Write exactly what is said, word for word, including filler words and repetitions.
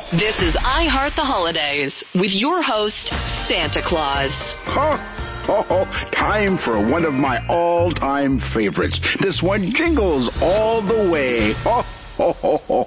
This is I Heart the Holidays with your host, Santa Claus. Ho, ho, ho. Time for one of my all-time favorites. This one jingles all the way. Ho, ho, ho, ho,